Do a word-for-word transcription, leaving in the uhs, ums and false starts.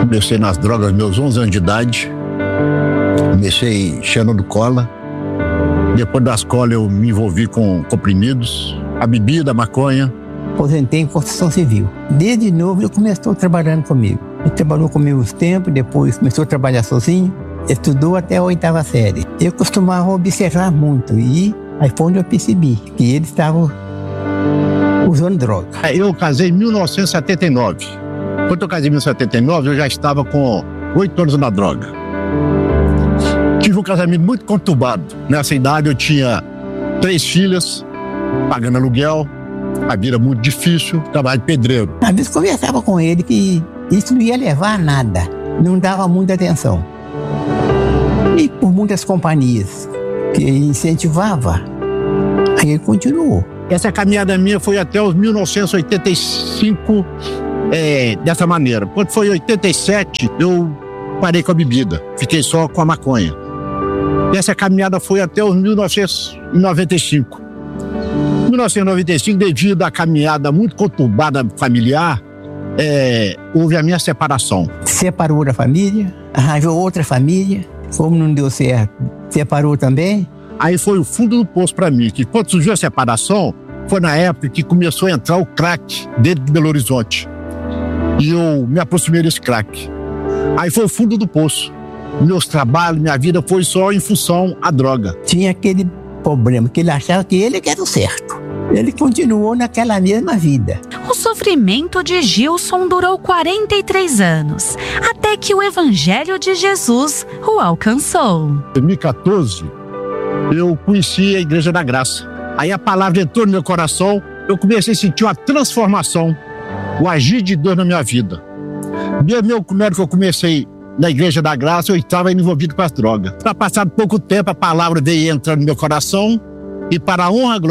Comecei nas drogas meus onze anos de idade. Comecei cheirando cola. Depois das colas eu me envolvi com comprimidos, a bebida, a maconha. Aposentei em construção civil. Desde novo ele começou trabalhando comigo. Ele trabalhou comigo uns tempos, depois começou a trabalhar sozinho. Estudou até a oitava série. Eu costumava observar muito e aí foi onde eu percebi que ele estava usando droga. Eu casei em mil novecentos e setenta e nove. Quando eu casei em mil novecentos e setenta e nove, eu já estava com oito anos na droga. Tive um casamento muito conturbado. Nessa idade eu tinha três filhas, pagando aluguel, a vida muito difícil, trabalho de pedreiro. Às vezes conversava com ele que isso não ia levar a nada, não dava muita atenção. E por muitas companhias que incentivava, aí ele continuou. Essa caminhada minha foi até os mil novecentos e oitenta e cinco, é, dessa maneira. Quando foi em oitenta e sete, eu parei com a bebida, fiquei só com a maconha. E essa caminhada foi até os mil novecentos e noventa e cinco. Em mil novecentos e noventa e cinco, devido à caminhada muito conturbada familiar, é, houve a minha separação. Separou da família, arranjou outra família, como não deu certo, separou também. Aí foi o fundo do poço para mim, que quando surgiu a separação, foi na época que começou a entrar o crack dentro de Belo Horizonte. E eu me aproximei desse crack. Aí foi o fundo do poço. Meus trabalhos, minha vida foi só em função à droga. Tinha aquele problema, que ele achava que ele que era o certo. Ele continuou naquela mesma vida. O sofrimento de Gilson durou quarenta e três anos, até que o Evangelho de Jesus o alcançou. Em dois mil e quatorze, eu conheci a Igreja da Graça. Aí a palavra entrou no meu coração, eu comecei a sentir uma transformação, o agir de Deus na minha vida. Mesmo como que eu comecei na Igreja da Graça, eu estava envolvido com as drogas. Para passar pouco tempo, a palavra veio entrando no meu coração e para a honra